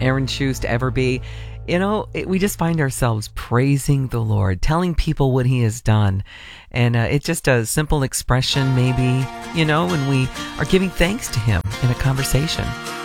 Aaron choose to ever be. We just find ourselves praising the Lord, telling people what He has done. And it's just a simple expression, maybe, when we are giving thanks to Him in a conversation.